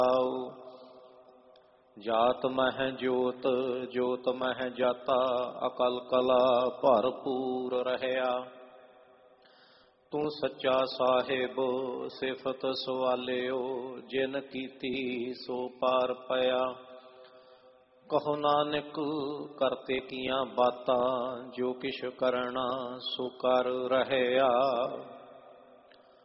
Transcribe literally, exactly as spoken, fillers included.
ਜਾਤ ਮਹਿ ਜੋਤ ਜੋਤ ਮਹਿ ਜਾਤਾ, ਅਕਲ ਕਲਾ ਭਰਪੂਰ ਰਹਿਆ। ਤੂੰ ਸੱਚਾ ਸਾਹਿਬ ਸਿਫਤ ਸਵਾਲਿਓ, ਜਿਨ ਕੀਤੀ ਸੋ ਪਾਰ ਪਿਆ। ਕਹੋ ਨਾਨਕ ਕਰਤੇ ਕੀਆਂ ਬਾਤਾਂ, ਜੋ ਕਿਛ ਕਰਨਾ ਸੋ ਕਰ ਰਹਿਆ।